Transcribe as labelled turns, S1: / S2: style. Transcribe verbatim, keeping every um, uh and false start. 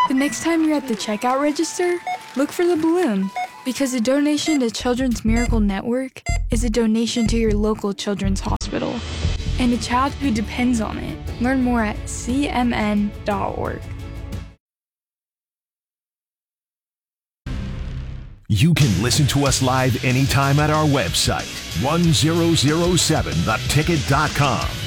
S1: The next time you're at the checkout register, look for the balloon, because a donation to Children's Miracle Network is a donation to your local children's hospital and a child who depends on it. Learn more at c m n dot org.
S2: You can listen to us live anytime at our website, one thousand seven the ticket dot com.